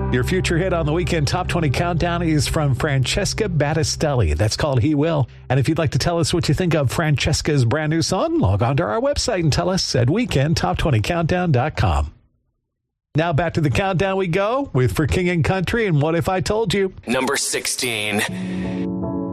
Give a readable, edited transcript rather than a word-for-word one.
Your future hit on the Weekend Top 20 Countdown is from Francesca Battistelli. That's called He Will. And if you'd like to tell us what you think of Francesca's brand new song, log on to our website and tell us at weekendtop20countdown.com. Now back to the countdown we go with For King and Country and What If I Told You. Number 16.